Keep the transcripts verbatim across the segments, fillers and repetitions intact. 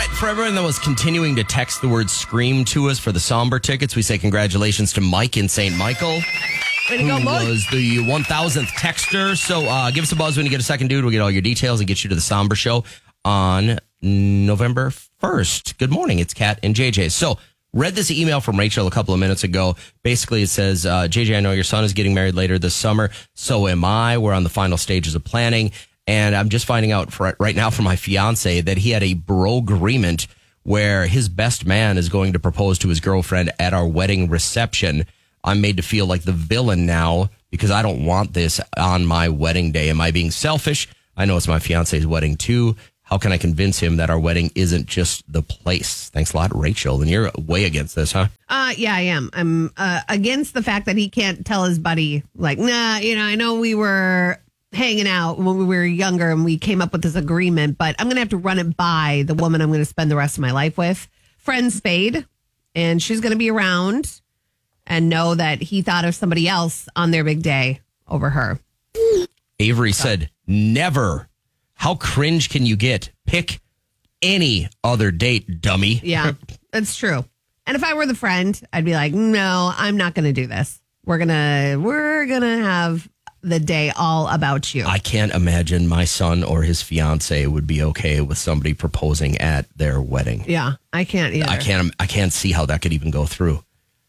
right, for everyone that was continuing to text the word scream to us for the Somber tickets, we say congratulations to Mike in Saint Michael. Way to go, who Mike. was the one thousandth texter. So uh, give us a buzz when you get a second, dude. We'll get all your details and get you to the Somber Show on November first. Good morning. It's Kat and J J. So read this email from Rachel a couple of minutes ago. Basically, it says, uh, J J, I know your son is getting married later this summer. So am I. We're on the final stages of planning. And I'm just finding out for, right now from my fiance that he had a bro agreement where his best man is going to propose to his girlfriend at our wedding reception. I'm made to feel like the villain now because I don't want this on my wedding day. Am I being selfish? I know it's my fiance's wedding too. How can I convince him that our wedding isn't just the place? Thanks a lot, Rachel. And you're way against this, huh? Uh, yeah, I am. I'm uh, against the fact that he can't tell his buddy, like, nah, you know, I know we were hanging out when we were younger and we came up with this agreement, but I'm going to have to run it by the woman I'm going to spend the rest of my life with. Friend Spade, and she's going to be around and know that he thought of somebody else on their big day over her. Avery said, never. How cringe can you get? Pick any other date, dummy. Yeah, that's true. And if I were the friend, I'd be like, no, I'm not going to do this. We're going to, we're going to have the day all about you. I can't imagine my son or his fiance would be okay with somebody proposing at their wedding. Yeah, I can't either. I can't, I can't see how that could even go through.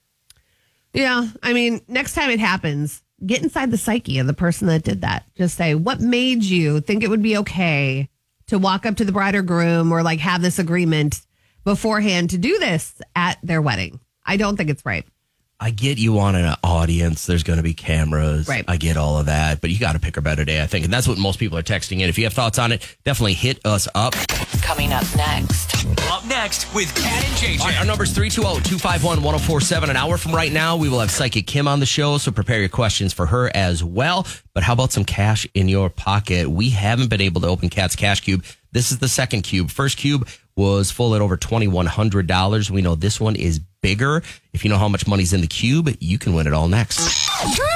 Yeah, I mean, next time it happens, get inside the psyche of the person that did that. Just say, what made you think it would be okay to walk up to the bride or groom or like have this agreement beforehand to do this at their wedding? I don't think it's right. I get you want an audience. There's going to be cameras. Right. I get all of that, but you got to pick a better day, I think. And that's what most people are texting in. If you have thoughts on it, definitely hit us up. Coming up next. Up next with Kat and J J. All right, our number is three two zero, two five one, one zero four seven. An hour from right now, we will have Psychic Kim on the show, so prepare your questions for her as well. But how about some cash in your pocket? We haven't been able to open Kat's Cash Cube. This is the second cube. First cube was full at over twenty-one hundred dollars. We know this one is bigger. If you know how much money's in the cube, you can win it all next.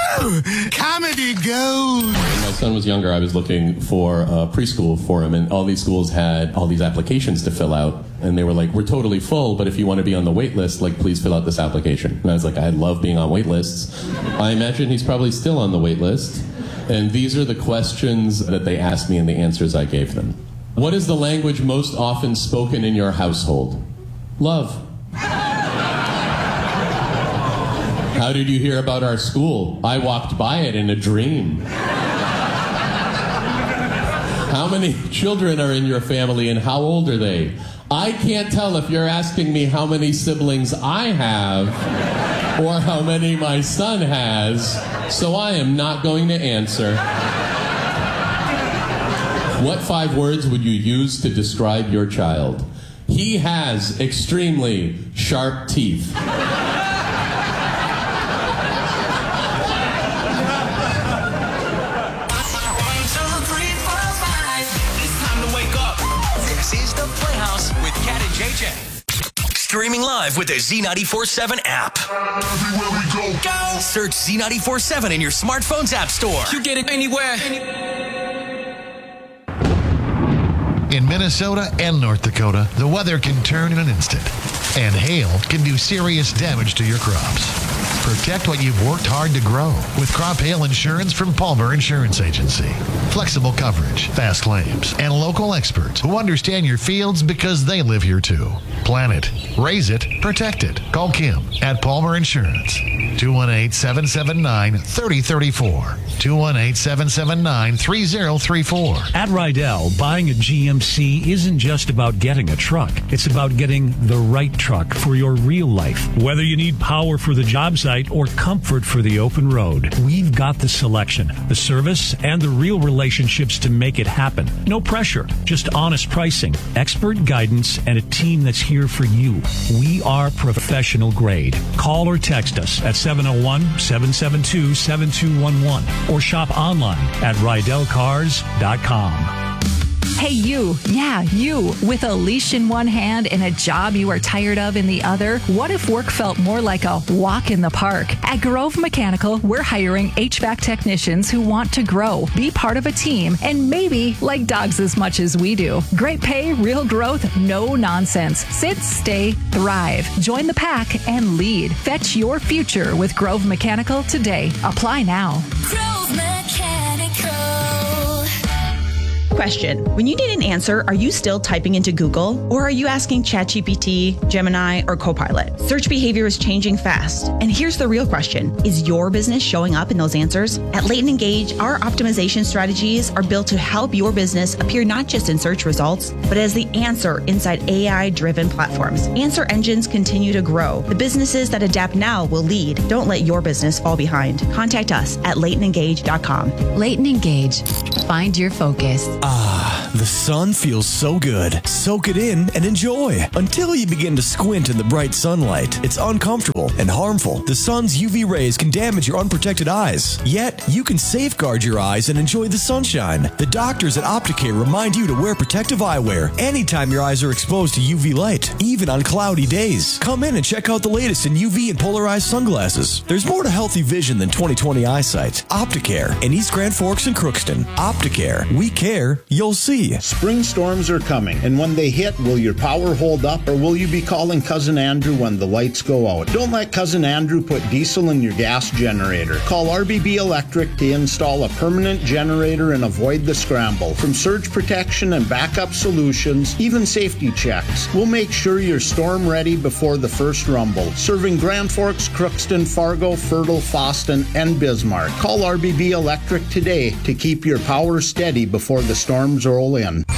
Comedy gold. When my son was younger, I was looking for a preschool for him, and all these schools had all these applications to fill out. And they were like, we're totally full, but if you want to be on the wait list, like, please fill out this application. And I was like, I love being on wait lists. I imagine he's probably still on the wait list. And these are the questions that they asked me and the answers I gave them. What is the language most often spoken in your household? Love. How did you hear about our school? I walked by it in a dream. How many children are in your family and how old are they? I can't tell if you're asking me how many siblings I have or how many my son has, so I am not going to answer. What five words would you use to describe your child? He has extremely sharp teeth. Streaming live with the Z ninety-four seven app. Everywhere we go. Go! Search Z ninety-four seven in your smartphone's app store. You get it anywhere. In Minnesota and North Dakota, the weather can turn in an instant, and hail can do serious damage to your crops. Protect what you've worked hard to grow with crop hail insurance from Palmer Insurance Agency. Flexible coverage, fast claims, and local experts who understand your fields because they live here too. Plan it, raise it, protect it. Call Kim at Palmer Insurance. two one eight, seven seven nine, three zero three four. two one eight, seven seven nine, three zero three four. At Rydell, buying a G M C isn't just about getting a truck. It's about getting the right truck for your real life. Whether you need power for the job site or comfort for the open road, we've got the selection, the service, and the real relationships to make it happen. No pressure, just honest pricing, expert guidance, and a team that's here for you. We are professional grade. Call or text us at seven oh one, seven seven two, seven two one one or shop online at rydell cars dot com. Hey, you. Yeah, you. With a leash in one hand and a job you are tired of in the other, what if work felt more like a walk in the park? At Grove Mechanical, we're hiring H V A C technicians who want to grow, be part of a team, and maybe like dogs as much as we do. Great pay, real growth, no nonsense. Sit, stay, thrive. Join the pack and lead. Fetch your future with Grove Mechanical today. Apply now. Grove Mechanical. Question. When you need an answer, are you still typing into Google? Or are you asking ChatGPT, Gemini, or Copilot? Search behavior is changing fast. And here's the real question. Is your business showing up in those answers? At Leighton Engage, our optimization strategies are built to help your business appear not just in search results, but as the answer inside A I-driven platforms. Answer engines continue to grow. The businesses that adapt now will lead. Don't let your business fall behind. Contact us at leighton engage dot com. Leighton Engage. Find your focus. Ah, the sun feels so good. Soak it in and enjoy until you begin to squint in the bright sunlight. It's uncomfortable and harmful. The sun's U V rays can damage your unprotected eyes. Yet, you can safeguard your eyes and enjoy the sunshine. The doctors at Opticare remind you to wear protective eyewear anytime your eyes are exposed to U V light, even on cloudy days. Come in and check out the latest in U V and polarized sunglasses. There's more to healthy vision than twenty twenty eyesight. Opticare in East Grand Forks and Crookston. Opticare. We care. You'll see. Spring storms are coming, and when they hit, will your power hold up, or will you be calling Cousin Andrew when the lights go out? Don't let Cousin Andrew put diesel in your gas generator. Call R B B Electric to install a permanent generator and avoid the scramble. From surge protection and backup solutions, even safety checks, we'll make sure you're storm ready before the first rumble. Serving Grand Forks, Crookston, Fargo, Fertile, Foston, and Bismarck. Call R B B Electric today to keep your power steady before the storms roll in.